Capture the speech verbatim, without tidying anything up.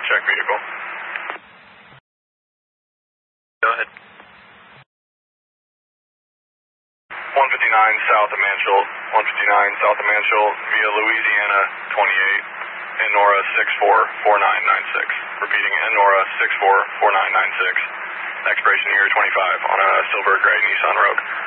check vehicle. Go ahead. one fifty-nine south of Mansfield, one fifty-nine south of Mansfield via Louisiana twenty-eight, Enora six four four nine nine six. Repeating, Enora six four four nine nine six. Expiration year twenty-five on a silver gray Nissan Rogue.